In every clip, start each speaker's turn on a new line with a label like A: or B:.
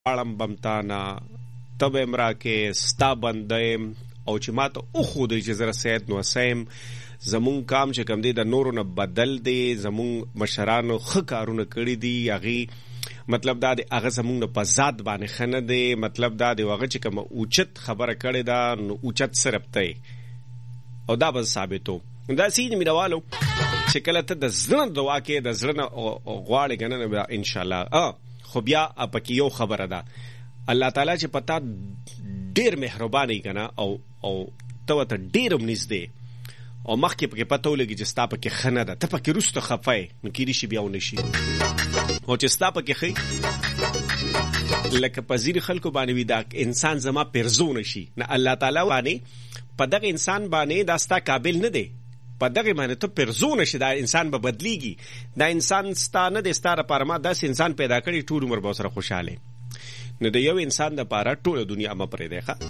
A: غواړم بمتانا ته به م راکې ستا بنده یم او چې ما ته وښودی چې زه سید نو سیم زمونږ کام چې کوم دی د نورو نه بدل دی زمونږ مشرانو ښه کارونه کړي دي هغې مطلب دا دی هغه زمونږ نه په ذات باندې ښه نه دی مطلب دا دی هغه چې کومه اوچت خبره کړې ده نو اوچت صرف دی او دا به ثابتو دا سید مینوالو چې کله ته د زړه دعا کې د زړه نه غواړې که نه انشاءالله خو بیا پکې یو خبره ده الله تعالی چې پتا ډېر مهرباني که نه او ته ورته ډېر هم نږدې او مخکې پکې پته ولګي چې ستا پکې ښه نه ده ته پکې وروسته خفه یې نو کیدای شي بیا ونه شي او چې ستا پکې ښه لکه په ځینې خلکو باندې وي دا انسان زما پیرزو نه شي نه الله تعالی باندې په دغه انسان باندې دا ستا قابل نه دی په دغه باندې ته پیرزو نه شي دا انسان به بدلیږي دا انسان ستا نه دی ستا لپاره ما داسې انسان پیدا کړي ټول عمر به سره خوشحاله نو د یو انسان لپاره ټوله دنیا مه پرېږدئ ښه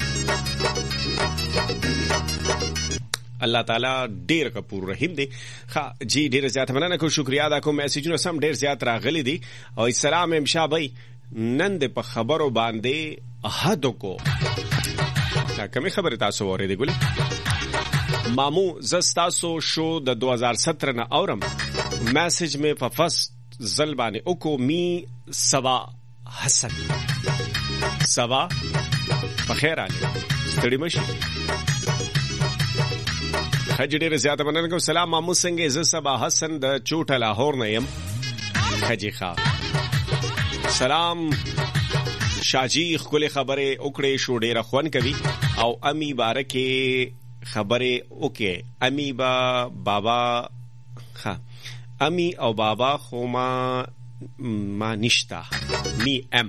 A: الله تعالی ډیر غفور رحیم دی ښه جی ډیر زیات مننه کوم شکریا ادا کوم میسجونه سم ډیر زیات راغلي دي او السلام امشا بھائی نن د په خبرو باندې حد کو کومه خبره تاسو اورېدې ګل مامو زستاسو شو د 2017 نه اورم میسج می په فست زل باندې او کو می سبا حسن سبا بخیر علي ستړي مشي خج ډیر زیاته مننه کوم سلام مامو څنګه زه سبا حسن د چوټه لاهور نه يم خجي ښا سلام شاجی خپل خبره وکړې شو ډیر خوان کوي او امی بارکه خبره وکي امی بابا ها امی او بابا خو ما نشتا می ام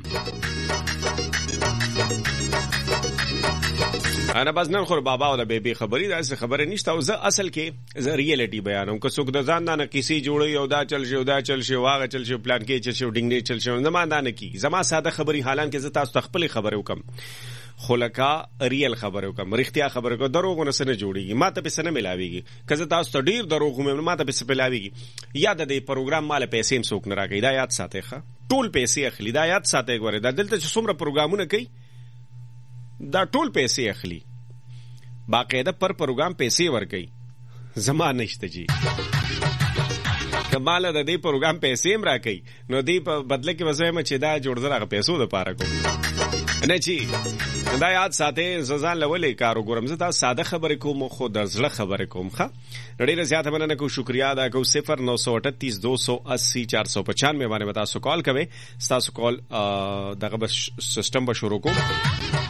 A: انا باز نن خو بابا او د بیبي خبرې دا څه خبره نشته او زه اصل کې زه ریالټي بیانوم که څوک د ځان نه کیسې جوړي او دا چل شي او دا چل شي واغه چل شي پلان کې چل شي ډینګ چل شي زما نه کی زما ساده خبري حالان کې زه تاسو خپل خبره وکم خلکا ریل خبره وکم رښتیا خبره کو دروغ نه سره جوړيږي ماته په سن ملاويږي کزه تاسو ته ډیر دروغ ماته په سن ملاويږي یاد د پروګرام مال پیسې هم څوک نه راګي دا یاد ساتي ښه ټول پیسې اخلي دا یاد ساتي غوړي دا دلته چې څومره پروګرامونه کوي دا ټول پیسې اخلي باقاعده پر پروګرام پیسې ورکي زما نشته جی کماله د دې پروګرام پیسې هم راکي نو دې په بدله کې وځم چې دا جوړځل هغه پیسو د پاره کوم نه چی دا یاد ساتي ززان لولې کارو ګورم زه تاسو ساده خبرې کوم خو د زړه خبرې کوم ښه ډېر زیات مننه کوم شکریا ادا کوم 0938 280 495 باندې تاسو کال کوئ تاسو کال دغه سیستم به شروع کوم